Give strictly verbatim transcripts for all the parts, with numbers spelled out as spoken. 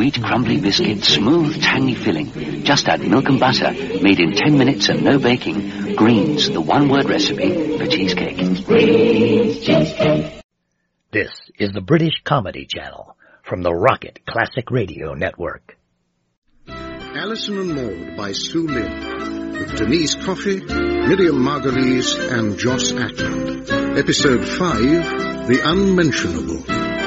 sweet, crumbly biscuit, smooth, tangy filling. Just add milk and butter, made in ten minutes and no baking. Greens, the one-word recipe for cheesecake. Greens cheesecake. This is the British Comedy Channel from the Rocket Classic Radio Network. Alison and Maud by Sue Lynn, with Denise Coffey, Miriam Margolyes and Joss Ackland. Episode five, The Unmentionable.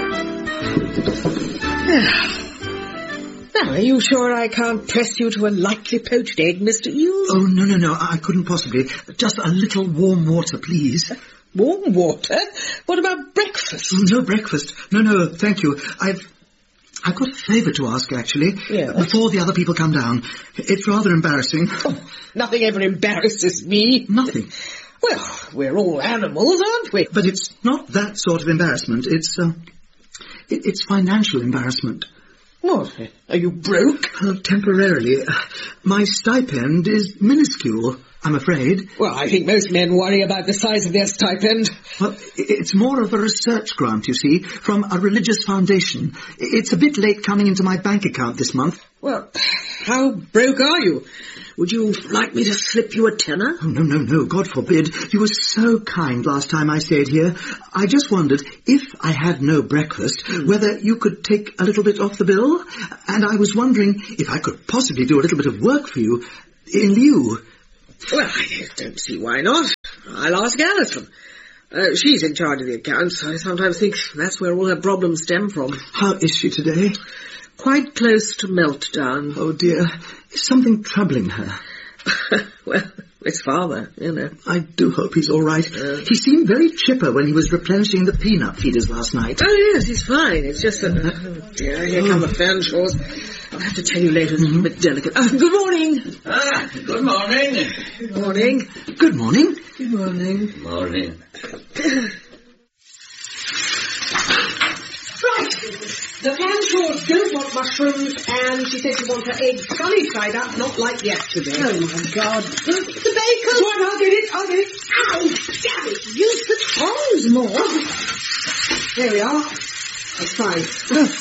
Now, are you sure I can't press you to a lightly poached egg, Mister Eels? Oh, no, no, no, I couldn't possibly. Just a little warm water, please. Warm water? What about breakfast? No breakfast. No, no, thank you. I've... I've got a favour to ask, actually. Yes? Before the other people come down. It's rather embarrassing. Oh, nothing ever embarrasses me. Nothing. Well, we're all animals, aren't we? But it's not that sort of embarrassment. It's, uh, it, it's financial embarrassment. What? Are you broke? Uh, temporarily. Uh, my stipend is minuscule, I'm afraid. Well, I think most men worry about the size of their stipend. Well, it's more of a research grant, you see, from a religious foundation. It's a bit late coming into my bank account this month. Well, how broke are you? Would you like me to slip you a tenner? Oh, no, no, no, God forbid. You were so kind last time I stayed here. I just wondered, if I had no breakfast, mm. whether you could take a little bit off the bill. And I was wondering if I could possibly do a little bit of work for you in lieu. Well, I don't see why not. I'll ask Alison. Uh, she's in charge of the accounts. I sometimes think that's where all her problems stem from. How is she today? Quite close to meltdown. Oh, dear. Is something troubling her? Well, it's father, you know. I do hope he's all right. Uh, he seemed very chipper when he was replenishing the peanut feeders last night. Oh, yes, he's fine. It's just that... Oh, dear, here come the Fanshaws. I'll have to tell you later. It's mm-hmm. a bit delicate. Uh, good morning. Ah, good morning. Good morning. Good morning. Good morning. Morning. Right. The Fanshaws don't want mushrooms, and she said she wants her eggs sunny side up, not like yesterday. Oh, my God. The, the bacon! Go on, I'll get it, I'll get it. Ow, damn it, use the tongs more. There we are. That's fine. Oh.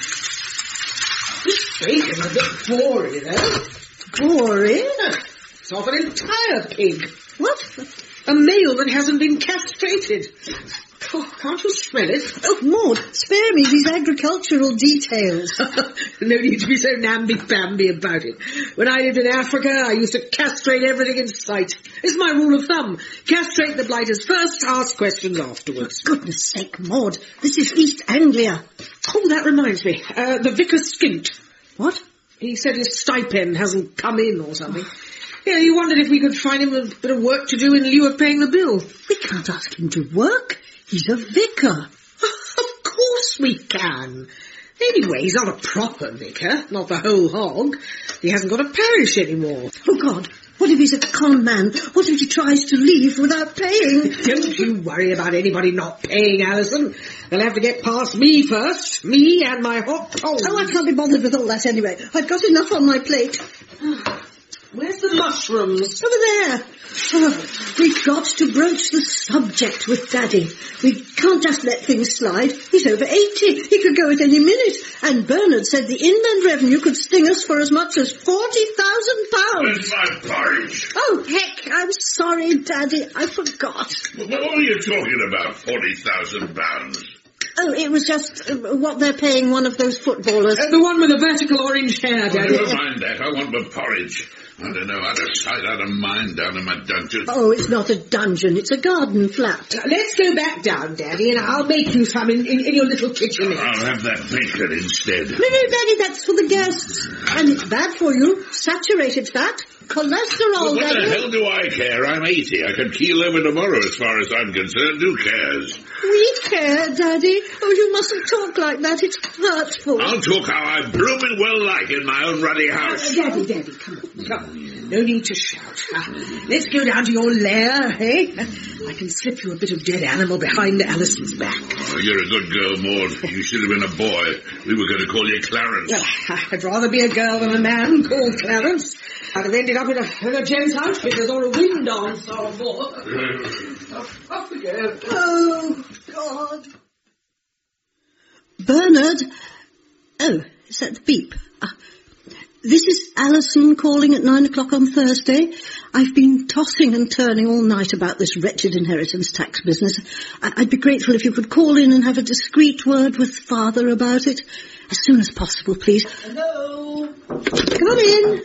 This bacon's a bit gory, you know. Gory? It's off an entire pig. What? A male that hasn't been castrated. Oh, can't you smell it? Oh, Maud, spare me these agricultural details. No need to be so namby-pamby about it. When I lived in Africa, I used to castrate everything in sight. It's my rule of thumb. Castrate the blighters first, ask questions afterwards. Goodness sake, Maud, this is East Anglia. Oh, that reminds me. Uh, the vicar's skint. What? He said his stipend hasn't come in or something. Yeah, he wondered if we could find him a bit of work to do in lieu of paying the bill. We can't ask him to work. He's a vicar. Of course we can. Anyway, he's not a proper vicar, not the whole hog. He hasn't got a parish anymore. Oh, God. What if he's a con man? What if he tries to leave without paying? Don't you worry about anybody not paying, Alison. They'll have to get past me first. Me and my hot coals. Oh, I can't be bothered with all that anyway. I've got enough on my plate. Where's the mushrooms? Over there. Oh, we've got to broach the subject with Daddy. We can't just let things slide. He's over eighty. He could go at any minute. And Bernard said the inland revenue could sting us for as much as forty thousand pounds. Where's my porridge? Oh, heck, I'm sorry, Daddy. I forgot. What are you talking about, forty thousand pounds? Oh, it was just uh, what they're paying one of those footballers. Uh, the one with the vertical orange hair, Daddy. Oh, never mind that. I want my porridge. I don't know, out of sight, out of mind down in my dungeon. Oh, it's not a dungeon, it's a garden flat. Uh, let's go back down, Daddy, and I'll make you some in, in, in your little kitchen. I'll have that bacon instead. No, no, Daddy, that's for the guests. And it's bad for you. Saturated fat, cholesterol, Well, what Daddy. the hell do I care? I'm eighty. I could keel over tomorrow as far as I'm concerned. Who cares? We care, Daddy. Oh, you mustn't talk like that. It's hurtful. I'll talk how I blooming well like in my own ruddy house. Uh, Daddy, Daddy, come on, come on. No need to shout. Uh, let's go down to your lair, eh? I can slip you a bit of dead animal behind Alison's back. Oh, you're a good girl, Maud. You should have been a boy. We were going to call you Clarence. Well, I'd rather be a girl than a man called Clarence. I'd have ended up in a, in a gent's outfit or a wind dance or more. Off, off we go. Oh, God. Bernard. Oh, Is that the beep? Ah. This is Alison calling at nine o'clock on Thursday. I've been tossing and turning all night about this wretched inheritance tax business. I- I'd be grateful if you could call in and have a discreet word with Father about it. As soon as possible, please. Hello? Come on in.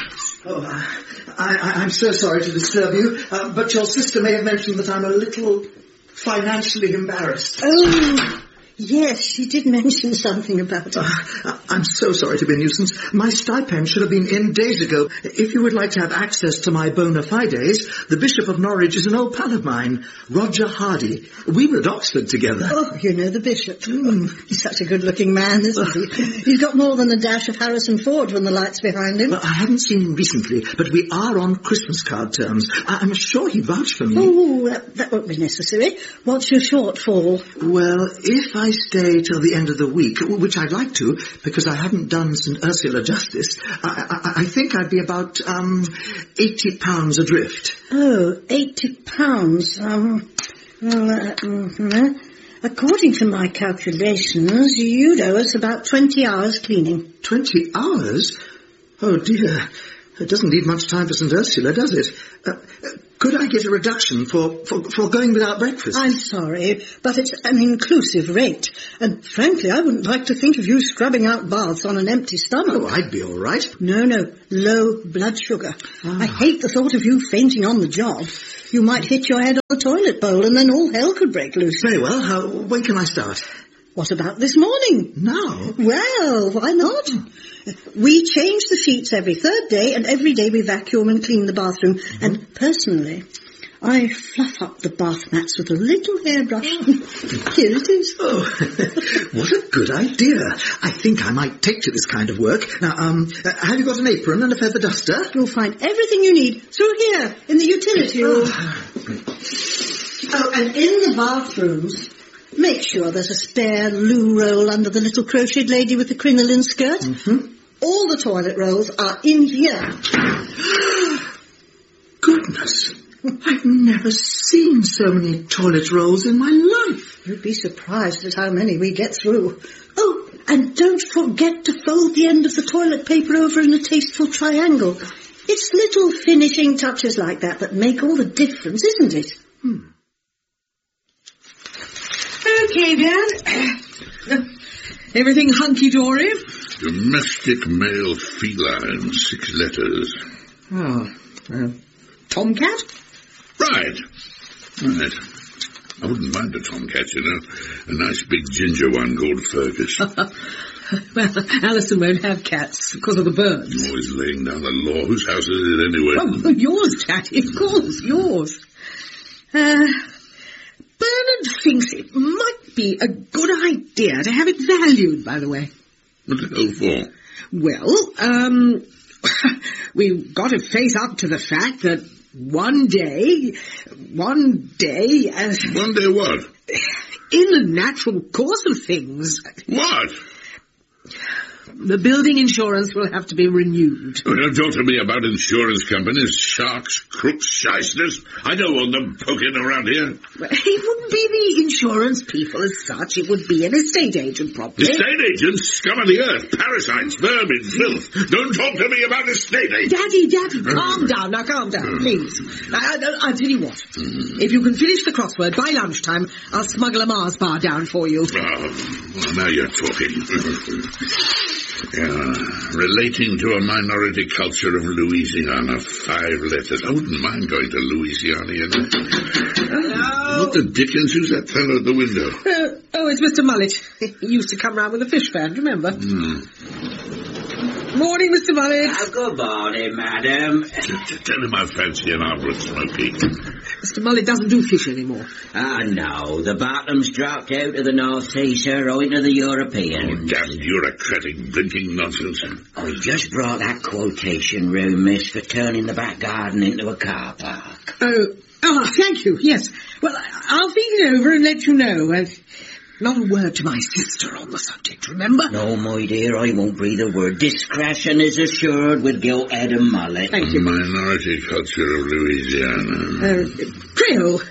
Oh, I, I, I'm so sorry to disturb you, uh, but your sister may have mentioned that I'm a little financially embarrassed. Oh, yes, she did mention something about it. Uh, I'm so sorry to be a nuisance. My stipend should have been in days ago. If you would like to have access to my bona fides, the Bishop of Norwich is an old pal of mine, Roger Hardy. We were at Oxford together. Oh, you know the Bishop. Mm, he's such a good-looking man, isn't he? He's got more than a dash of Harrison Ford when the light's behind him. Well, I haven't seen him recently, but we are on Christmas card terms. I- I'm sure he vouched for me. Oh, that, that won't be necessary. What's your shortfall? Well, if I stay till the end of the week, which I'd like to, because I haven't done St Ursula justice, I, I, I think I'd be about um, eighty pounds adrift. Oh, eighty pounds. Um, well, uh, mm, according to my calculations, you'd owe us about twenty hours cleaning. Twenty hours? Oh dear. It doesn't leave much time for St Ursula, does it? Uh, uh, could I get a reduction for, for, for going without breakfast? I'm sorry, but it's an inclusive rate. And frankly, I wouldn't like to think of you scrubbing out baths on an empty stomach. Oh, I'd be all right. No, no, low blood sugar. Ah. I hate the thought of you fainting on the job. You might hit your head on the toilet bowl and then all hell could break loose. Very well. How, when can I start? What about this morning? Now? Well, why not? We change the sheets every third day, and every day we vacuum and clean the bathroom. Mm-hmm. And personally, I fluff up the bath mats with a little hairbrush. Here it is. Oh, what a good idea. I think I might take to this kind of work. Now, um, uh, have you got an apron and a feather duster? You'll find everything you need through here, in the utility room. Oh, and in the bathrooms, make sure there's a spare loo roll under the little crocheted lady with the crinoline skirt. Mm-hmm. All the toilet rolls are in here. Goodness. I've never seen so many toilet rolls in my life. You'd be surprised at how many we get through. Oh, and don't forget to fold the end of the toilet paper over in a tasteful triangle. It's little finishing touches like that that make all the difference, isn't it? Hmm. Okay, Dan. Everything hunky-dory? Domestic male feline, six letters. Oh, uh, tomcat? Right. Right. I wouldn't mind a tomcat, you know. A nice big ginger one called Fergus. Well, Alison won't have cats because of the birds. Always laying down the law. Whose house is it anyway? Oh, yours, Daddy, of course, yours. Uh, Bernard thinks it might be a good idea to have it valued, by the way. What the hell for? Well, um, we've got to face up to the fact that one day, one day... Uh, one day what? In the natural course of things... What? The building insurance will have to be renewed. Oh, don't talk to me about insurance companies, sharks, crooks, shysters. I don't want them poking around here. Well, it wouldn't be the insurance people as such. It would be an estate agent, probably. Estate agents? Scum of the earth, parasites, vermin, filth. Don't talk to me about estate agents. Daddy, Daddy, calm down. Now, calm down, please. Now, I, I, I'll tell you what. Mm. If you can finish the crossword by lunchtime, I'll smuggle a Mars bar down for you. Oh, well, now you're talking. Yeah, relating to a minority culture of Louisiana, five letters. I wouldn't mind going to Louisiana, you know. Hello. What the dickens? Who's that fellow at the window? Uh, oh, it's Mister Mullet. He used to come round with a fish fan, remember? Mm. Morning, Mister Mullet. Oh, good morning, madam. Tell him I fancy an arbor of smoky. Mister Mullet doesn't do fish anymore. Ah, no. The bottom's dropped out of the North Sea, sir, right to the Europeans. Oh, damn bureaucratic blinking nonsense. I just brought that quotation room, miss, for turning the back garden into a car park. Oh, oh, thank you, yes. Well, I'll think it over and let you know. Uh, not a word to my sister on the subject, remember? No, my dear, I won't breathe a word. Discretion is assured with Gilt Head and Mullet. Thank you. Minority culture of Louisiana. Uh, Creole.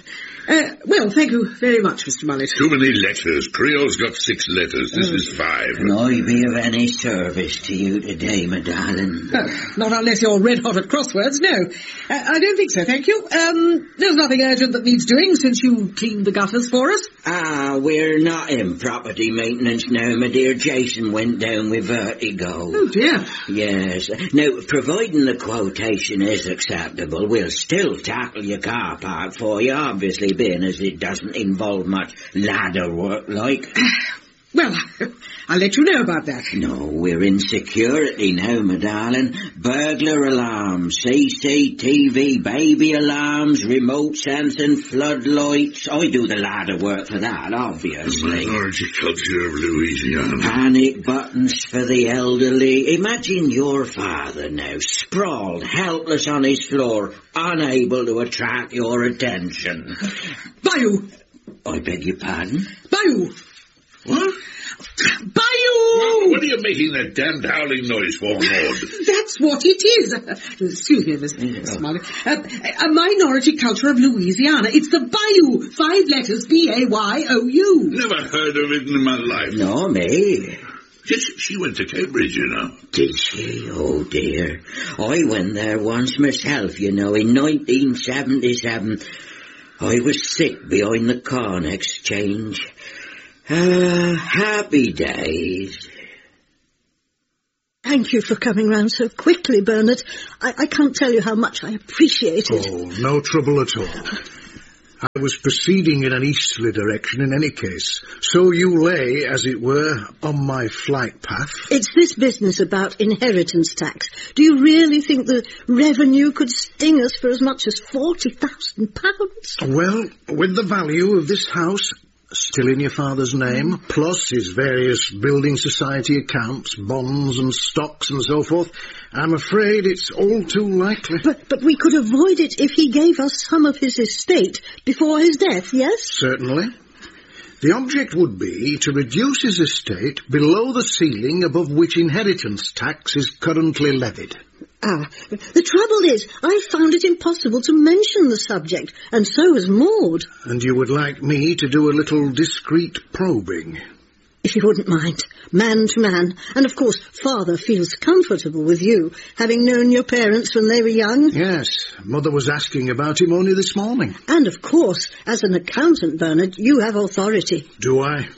Uh, well, thank you very much, Mister Mullet. Too many letters. Creole's got six letters. This oh. is five. Can I be of any service to you today, my darling? Uh, not unless you're red-hot at crosswords, no. Uh, I don't think so, thank you. Um, there's nothing urgent that needs doing since you cleaned the gutters for us. Ah, we're not in property maintenance now, my dear. Jason went down with vertigo. Oh, dear. Yes. Now, providing the quotation is acceptable, we'll still tackle your car park for you, obviously, being as it doesn't involve much ladder work, like. Well, I'll let you know about that. No, we're in security now, my darling. Burglar alarms, C C T V, baby alarms, remote sensing, floodlights. I do the ladder work for that, obviously. Minority culture of Louisiana. Panic buttons for the elderly. Imagine your father now, sprawled, helpless on his floor, unable to attract your attention. Bayou! I beg your pardon? Bayou! What? Bayou! What, what are you making that damned howling noise for, Maud? That's what it is. Uh, excuse me, Mister Mister Mullet. Uh, a minority culture of Louisiana. It's the Bayou. Five letters, B A Y O U. Never heard of it in my life. No, me. Yes, she went to Cambridge, you know. Did she? Oh, dear. I went there once myself, you know, in nineteen seventy-seven. I was sick behind the Corn Exchange. Ah, uh, happy days. Thank you for coming round so quickly, Bernard. I, I can't tell you how much I appreciate it. Oh, no trouble at all. I was proceeding in an easterly direction in any case, so you lay, as it were, on my flight path. It's this business about inheritance tax. Do you really think the revenue could sting us for as much as forty thousand pounds? Well, with the value of this house still in your father's name, plus his various building society accounts, bonds and stocks and so forth, I'm afraid it's all too likely. But but we could avoid it if he gave us some of his estate before his death, yes? Certainly. The object would be to reduce his estate below the ceiling above which inheritance tax is currently levied. Ah, the trouble is, I found it impossible to mention the subject, and so has Maud. And you would like me to do a little discreet probing? If you wouldn't mind, man to man. And of course, Father feels comfortable with you, having known your parents when they were young. Yes, Mother was asking about him only this morning. And of course, as an accountant, Bernard, you have authority. Do I?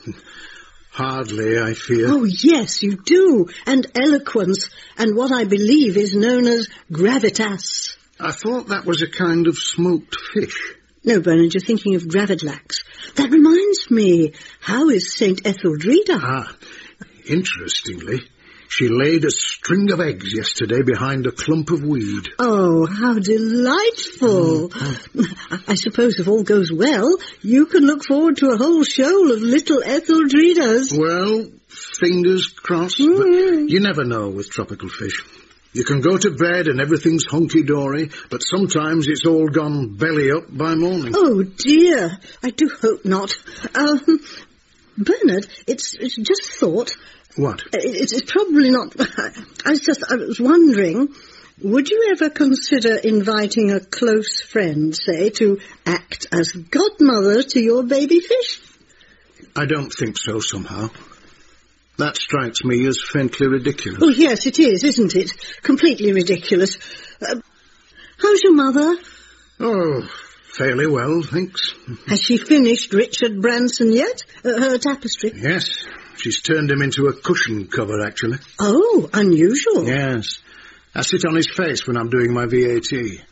Hardly, I fear. Oh, yes, you do. And eloquence, and what I believe is known as gravitas. I thought that was a kind of smoked fish. No, Bernard, you're thinking of gravidlax. That reminds me, how is Saint Etheldreda? Ah, interestingly, she laid a string of eggs yesterday behind a clump of weed. Oh, how delightful. Mm. I suppose if all goes well, you can look forward to a whole shoal of little Etheldredas. Well, fingers crossed, mm. but you never know with tropical fish. You can go to bed and everything's hunky-dory, but sometimes it's all gone belly up by morning. Oh, dear. I do hope not. Um, Bernard, it's, it's just thought. What? It's, it's probably not... I was just... I was wondering, would you ever consider inviting a close friend, say, to act as godmother to your baby fish? I don't think so, somehow. That strikes me as faintly ridiculous. Oh, yes, it is, isn't it? Completely ridiculous. Uh, how's your mother? Oh, fairly well, thanks. Has she finished Richard Branson yet? Uh, her tapestry? Yes, she's turned him into a cushion cover, actually. Oh, unusual. Yes. I sit on his face when I'm doing my V A T.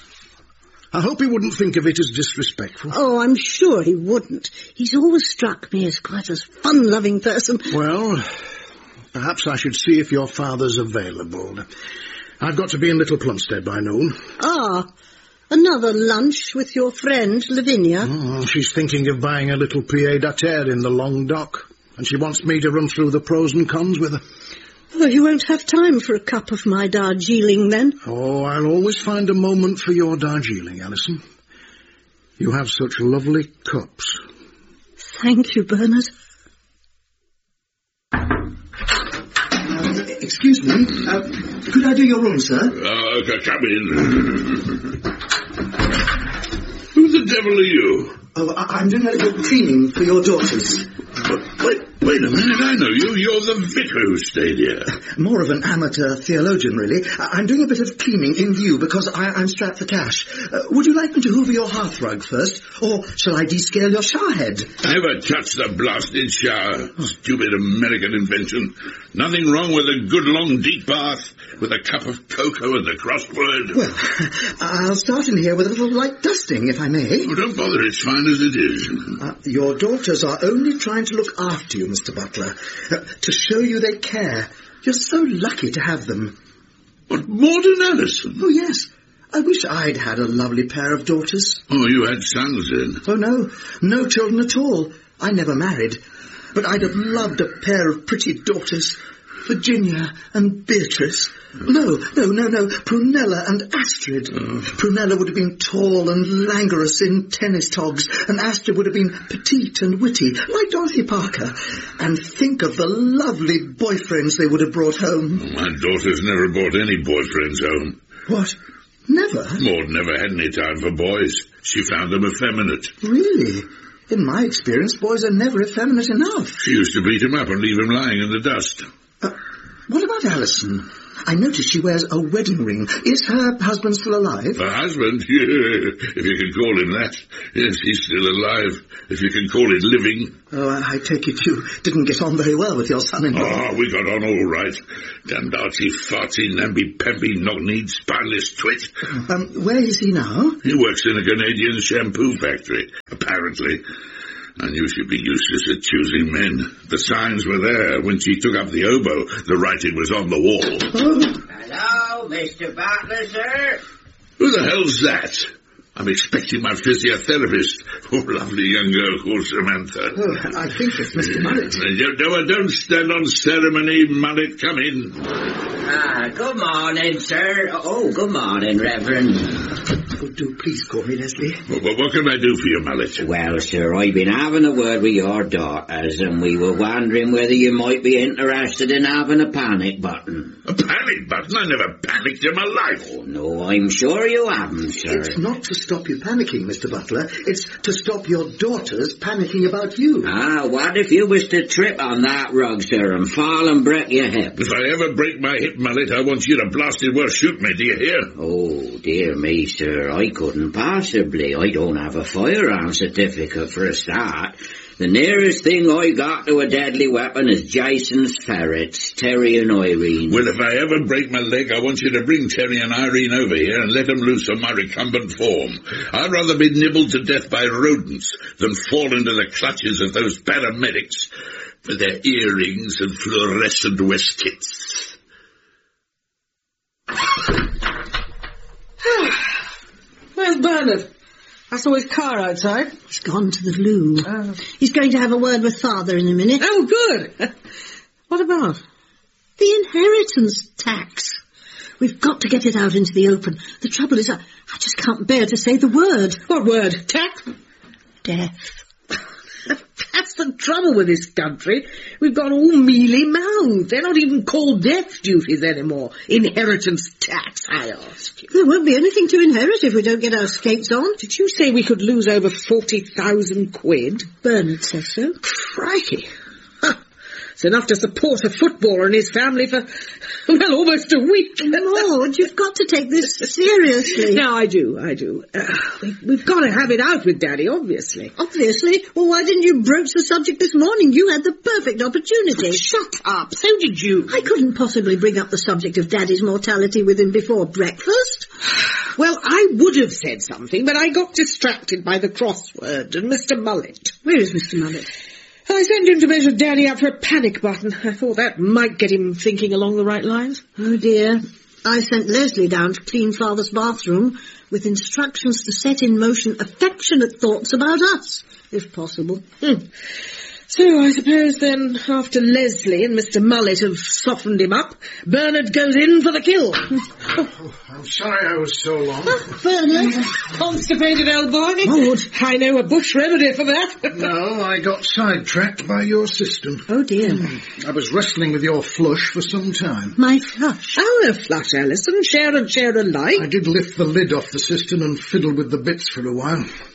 I hope he wouldn't think of it as disrespectful. Oh, I'm sure he wouldn't. He's always struck me as quite a fun-loving person. Well, perhaps I should see if your father's available. I've got to be in Little Plumstead by noon. Ah, another lunch with your friend, Lavinia? Oh, she's thinking of buying a little pied-à-terre in the Long Dock, and she wants me to run through the pros and cons with her. Well, you won't have time for a cup of my Darjeeling, then? Oh, I'll always find a moment for your Darjeeling, Alison. You have such lovely cups. Thank you, Bernard. Uh, excuse me, uh, could I do your room, sir? Uh, come in. Who the devil are you? Oh, I- I'm doing a little cleaning for your daughters. But wait, wait a minute, I know you. You're the vicar who stayed here. More of an amateur theologian, really. I- I'm doing a bit of cleaning in view because I- I'm strapped for cash. Uh, would you like me to hoover your hearthrug first, or shall I descale your shower head? Never touch the blasted shower. Stupid American invention. Nothing wrong with a good long deep bath with a cup of cocoa and the crossword. Well, I'll start in here with a little light dusting, if I may. Oh, don't bother, it's fine as it is. Uh, your daughters are only trying to look after you, Mister Butler, uh, to show you they care. You're so lucky to have them. What, Maud and Alison? Oh, yes. I wish I'd had a lovely pair of daughters. Oh, you had sons then? Oh, no. No children at all. I never married. But I'd have loved a pair of pretty daughters. Virginia and Beatrice. No, no, no, no. Prunella and Astrid. Oh. Prunella would have been tall and languorous in tennis togs, and Astrid would have been petite and witty, like Dorothy Parker. And think of the lovely boyfriends they would have brought home. Oh, my daughter's never brought any boyfriends home. What? Never? Maud never had any time for boys. She found them effeminate. Really? In my experience, boys are never effeminate enough. She used to beat him up and leave him lying in the dust. Uh, what about Alison? I notice she wears a wedding ring. Is her husband still alive? Her husband? If you can call him that. Yes, he's still alive. If you can call it living. Oh, I, I take it you didn't get on very well with your son-in-law. Oh, we got on all right. Damned artsy, fartsy, namby-pamby, knock-kneed, spineless twit. Um, where is he now? He works in a Canadian shampoo factory, apparently. I knew she'd be useless at choosing men. The signs were there. When she took up the oboe, the writing was on the wall. Oh. Hello, Mister Butler, sir. Who the hell's that? I'm expecting my physiotherapist. Oh, lovely young girl called Samantha. Oh, I think it's Mister Mullet. Uh, don't, don't stand on ceremony, Mullet. Come in. Ah, good morning, sir. Oh, good morning, Reverend. Oh, do please call me Leslie. Well, well, what can I do for you, Mullet? Well, sir, I've been having a word with your daughters, and we were wondering whether you might be interested in having a panic button. A panic button? I never panicked in my life. Oh, no, I'm sure you haven't, sir. It's not to stop you panicking, Mister Butler. It's to stop your daughters panicking about you. Ah, what if you was to trip on that rug, sir, and fall and break your hip? If I ever break my hip, Mullet, I want you to blasted well shoot me, do you hear? Oh, dear me, sir, I couldn't possibly. I don't have a firearm certificate for a start. The nearest thing I got to a deadly weapon is Jason's ferrets, Terry and Irene. Well, if I ever break my leg, I want you to bring Terry and Irene over here and let them loose on my recumbent form. I'd rather be nibbled to death by rodents than fall into the clutches of those paramedics with their earrings and fluorescent waistcoats. Where's Bernard? I saw his car outside. He's gone to the loo. Oh. He's going to have a word with Father in a minute. Oh, good. What about? The inheritance tax. We've got to get it out into the open. The trouble is, I, I just can't bear to say the word. What word? Tax? Death. That's the trouble with this country. We've got all mealy-mouthed. They're not even called death duties anymore. Inheritance tax, I ask you. There won't be anything to inherit if we don't get our skates on. Did you say we could lose over forty thousand quid? Bernard says so. Crikey. Huh. It's enough to support a footballer and his family for, well, almost a week. Lord, you've got to take this seriously. No, I do, I do. Uh, we've, we've got to have it out with Daddy, obviously. Obviously? Well, why didn't you broach the subject this morning? You had the perfect opportunity. Shut up. So did you. I couldn't possibly bring up the subject of Daddy's mortality with him before breakfast. Well, I would have said something, but I got distracted by the crossword and Mister Mullet. Where is Mister Mullet? I sent him to measure Daddy up for a panic button. I thought that might get him thinking along the right lines. Oh, dear. I sent Leslie down to clean Father's bathroom with instructions to set in motion affectionate thoughts about us, if possible. Hmm. So I suppose then, after Leslie and Mister Mullet have softened him up, Bernard goes in for the kill. Oh, I'm sorry I was so long. Bernard? Constipated old boy. Maud. I know a bush remedy for that. No, I got sidetracked by your system. Oh, dear. I was wrestling with your flush for some time. My flush. Our flush, Alison. Share and share alike. I did lift the lid off the cistern and fiddle with the bits for a while.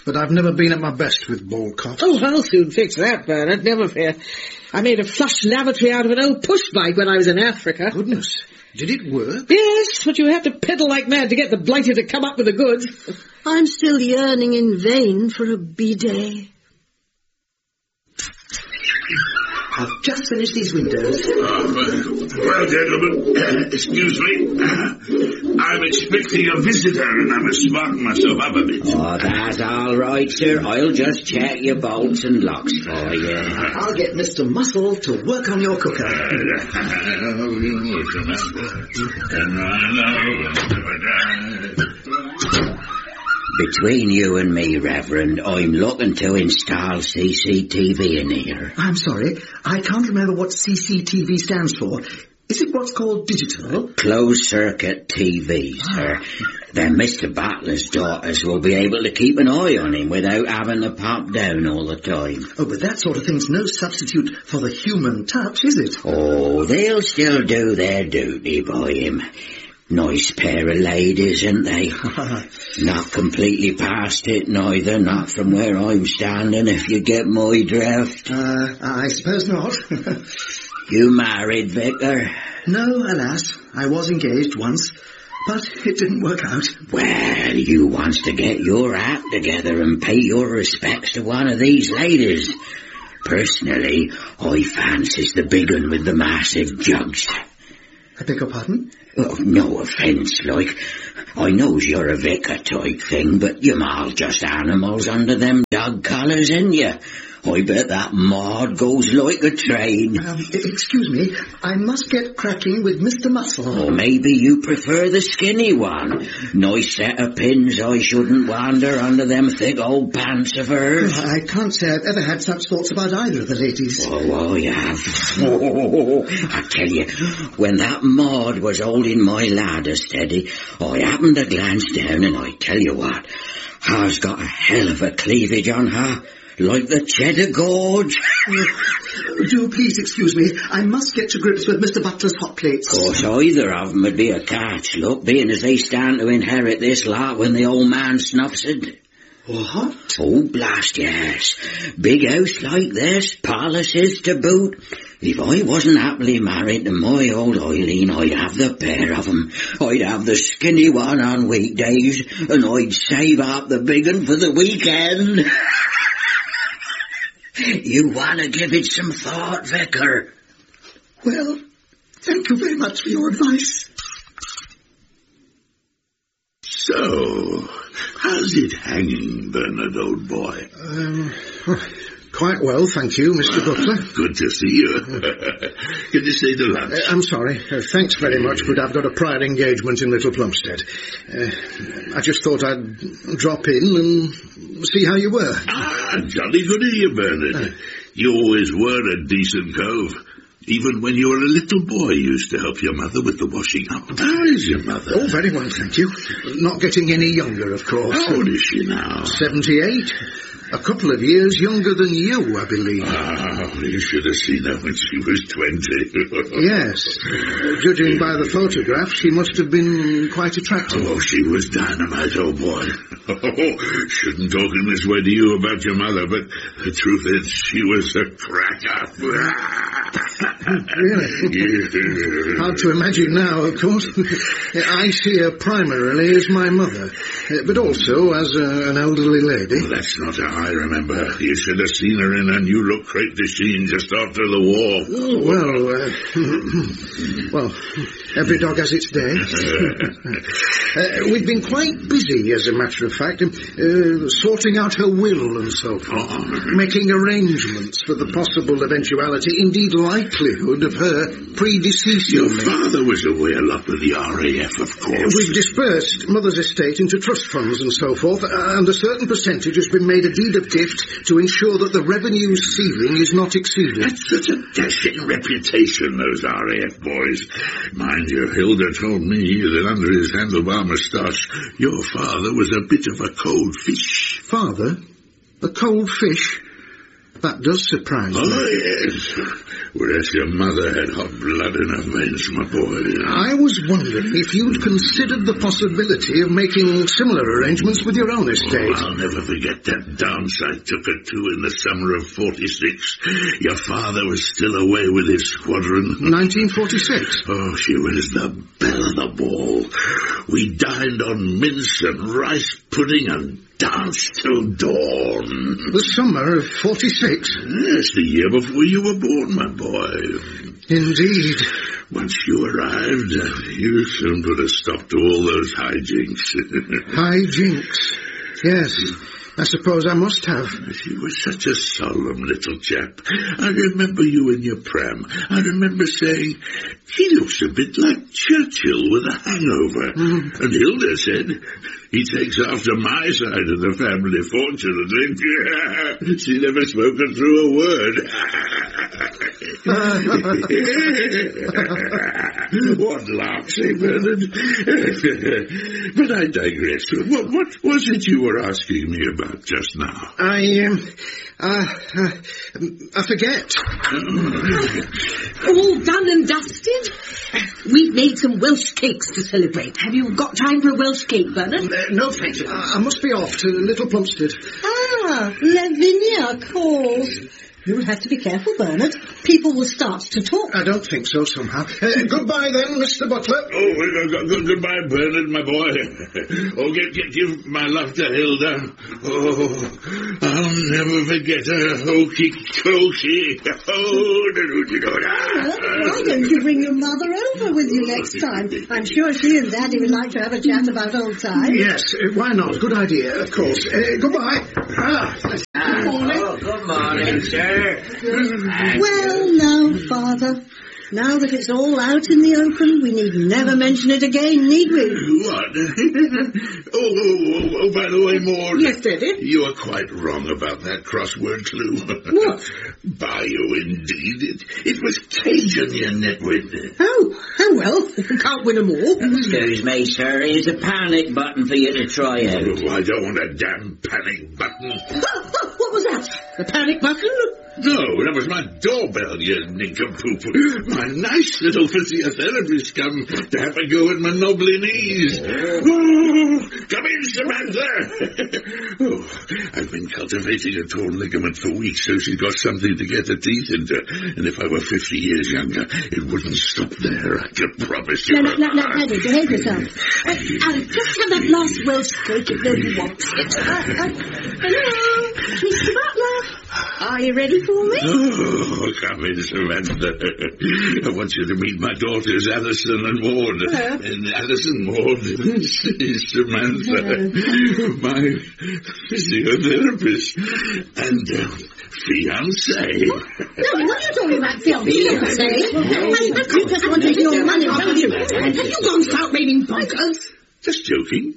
but I've never been at my best with Ballcott. Oh, I'll soon fix that, Bernard, never fear. I made a flush lavatory out of an old push bike when I was in Africa. Goodness, did it work? Yes, but you have to pedal like mad to get the blighter to come up with the goods. I'm still yearning in vain for a bidet. I've just finished these windows. Oh, well, gentlemen, uh, excuse me. Uh, I'm expecting a visitor and I must smarten myself up a bit. Oh, that's all right, sir. I'll just check your bolts and locks for you. I'll get Mister Muscle to work on your cooker. Between you and me, Reverend, I'm looking to install C C T V in here. I'm sorry, I can't remember what C C T V stands for. Is it what's called digital? Closed-circuit T V, sir. Then Mister Butler's daughters will be able to keep an eye on him without having to pop down all the time. Oh, but that sort of thing's no substitute for the human touch, is it? Oh, they'll still do their duty by him. Nice pair of ladies, aren't they? Not completely past it, neither, not from where I'm standing, if you get my drift. Uh, I suppose not. You married, Vicar? No, alas. I was engaged once, but it didn't work out. Well, you wants to get your act together and pay your respects to one of these ladies. Personally, I fancies the big one with the massive jugs. I beg your pardon? Oh, no offence, like. I knows you're a vicar type thing, but you're all just animals under them dog collars, ain't you? I bet that Maud goes like a train. Um, excuse me, I must get cracking with Mister Muscle. Or maybe you prefer the skinny one. Nice set of pins I shouldn't wander under them thick old pants of hers. I can't say I've ever had such thoughts about either of the ladies. Oh, I have. Oh, I tell you, when that Maud was holding my ladder steady, I happened to glance down and I tell you what, her's got a hell of a cleavage on her. Like the Cheddar Gorge. Do please excuse me. I must get to grips with Mister Butler's hot plates. Of course, either of them would be a catch, look, being as they stand to inherit this lot when the old man snuffs it. What? Oh, blast, yes. Big house like this, palaces to boot. If I wasn't happily married to my old Eileen, I'd have the pair of them. I'd have the skinny one on weekdays, and I'd save up the big one for the weekend. You want to give it some thought, Vicar? Well, thank you very much for your advice. So, how's it hanging, Bernard, old boy? Um, quite well, thank you, Mister Butler. Good to see you. Can you stay to lunch? Uh, I'm sorry. Uh, thanks very much, but I've got a prior engagement in Little Plumstead. Uh, I just thought I'd drop in and see how you were. Ah, jolly good of you, Bernard. Uh, you always were a decent cove. Even when you were a little boy, you used to help your mother with the washing up. How is your mother? Oh, very well, thank you. Not getting any younger, of course. How old is she now? Seventy-eight. A couple of years younger than you, I believe. Ah, you should have seen her when she was twenty. Yes. Uh, judging by the photograph, she must have been quite attractive. Oh, she was dynamite, old boy. Oh, shouldn't talk in this way to you about your mother, but the truth is she was a cracker. Really? Hard to imagine now, of course. I see her primarily as my mother, but also as a, an elderly lady. Well, that's not how I remember. You should have seen her in a new look crepe de Chine just after the war. Oh, well, uh, well, every dog has its day. uh, we've been quite busy, as a matter of fact, uh, sorting out her will and so forth, oh. making arrangements for the possible eventuality, indeed likelihood, of her predeceasing. Your father was away a lot with the R A F, of course. We've dispersed Mother's estate into trust funds and so forth, and a certain percentage has been made a deed of gift to ensure that the revenue ceiling is not exceeded. That's such a dashing reputation, those R A F boys. Mind you, Hilda told me that under his handlebar moustache, your father was a bit of a cold fish. Father? A cold fish? that does surprise me. Oh, yes. Whereas your mother had hot blood in her veins, my boy. I was wondering if you'd considered the possibility of making similar arrangements with your own estate. Oh, I'll never forget that dance I took her to in the summer of forty-six. Your father was still away with his squadron. nineteen forty-six? Oh, she was the belle of the ball. We dined on mince and rice pudding and danced till dawn. The summer of forty-six? Yes, the year before you were born, my boy. Indeed. Once you arrived, you soon put a stop to all those hijinks. Hijinks? Yes. I suppose I must have. You were such a solemn little chap. I remember you in your pram. I remember saying, he looks a bit like Churchill with a hangover. Mm. And Hilda said, he takes after my side of the family, fortunately. She never spoken through a word. What laughs, eh, Bernard? But I digress. What, what was it you were asking me about just now? I, um, uh, uh, I forget. All done and dusted? We've made some Welsh cakes to celebrate. Have you got time for a Welsh cake, Bernard? Uh, no, thanks. I, I must be off to Little Plumstead. Ah, Lavinia calls. You'll have to be careful, Bernard. People will start to talk. I don't think so, somehow. Uh, goodbye, then, Mister Butler. Oh, uh, go, go, goodbye, Bernard, my boy. Oh, give, give, give my love to Hilda. Oh, I'll never forget her hokey cokey. Oh, Well, why don't you bring your mother over with you next time? I'm sure she and Daddy would like to have a chat about old times. Yes, uh, why not? Good idea, of course. Uh, goodbye. Ah, Good morning. Oh, good morning, sir. Well, now, Father, now that it's all out in the open, we need never mention it again, need we? What? oh, oh, oh, oh, by the way, Maud. Yes, Daddy? You are quite wrong about that crossword clue. What? Bayou, indeed. It, it was Cajun, you nitwit. Oh, oh well, you can't win them all. Excuse me, sir. Here's a panic button for you to try out. Oh, I don't want a damn panic button. What was that? The panic button? No, that was my doorbell, you nincompoop. My nice little physiotherapist come to have a go at my knobbly knees. Oh, come in, Samantha. Oh, I've been cultivating a torn ligament for weeks, so she's got something to get her teeth into. And if I were fifty years younger, it wouldn't stop there, I can promise you. No, no, no, no, Daddy, behave yourself. Uh, uh, just have that last Welsh cake if nobody wants it. Uh, uh, hello, Mister Butler. Are you ready for me? Oh, come in, Samantha. I want you to meet my daughters, Alison and Maud. Hello. And Alison, Maud, this is Samantha, Hello. my physiotherapist and uh, fiancé. No, what are you talking about, fiancé? I you just want to take your money, don't you? Have you gone start raving bonkers? Just joking.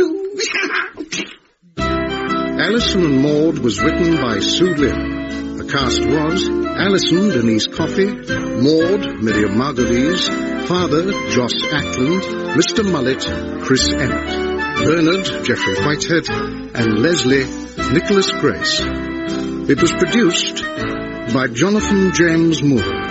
Alison and Maud was written by Sue Lynn. The cast was Alison, Denise Coffey, Maud, Miriam Margulies, Father, Joss Ackland, Mister Mullet, Chris Emmett, Bernard, Geoffrey Whitehead, and Leslie, Nicholas Grace. It was produced by Jonathan James Moore.